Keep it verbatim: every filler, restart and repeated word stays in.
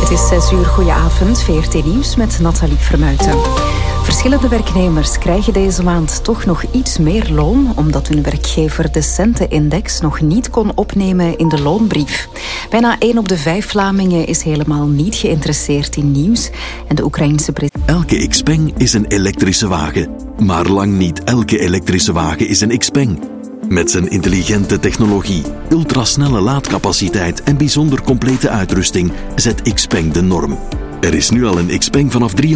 Het is zes uur, goedenavond, V R T Nieuws met Nathalie Vermuijten. Verschillende werknemers krijgen deze maand toch nog iets meer loon, omdat hun werkgever de centenindex nog niet kon opnemen in de loonbrief. Bijna één op de vijf Vlamingen is helemaal niet geïnteresseerd in nieuws. En de Oekraïense president... Elke Xpeng is een elektrische wagen. Maar lang niet elke elektrische wagen is een Xpeng. Met zijn intelligente technologie, ultrasnelle laadcapaciteit en bijzonder complete uitrusting zet Xpeng de norm. Er is nu al een Xpeng vanaf